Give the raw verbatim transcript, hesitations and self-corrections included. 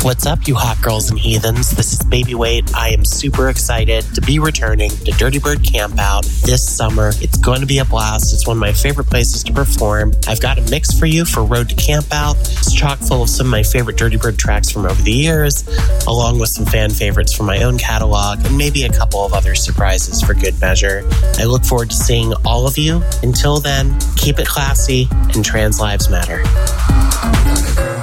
What's up, you hot girls and heathens? This is Baby Wait. I am super excited to be returning to Dirty Bird Campout this summer. It's going to be a blast. It's one of my favorite places to perform. I've got a mix for you for Road to Campout. It's chock full of some of my favorite Dirty Bird tracks from over the years, along with some fan favorites from my own catalog, and maybe a couple of other surprises for good measure. I look forward to seeing all of you. Until then, keep it classy and trans lives matter.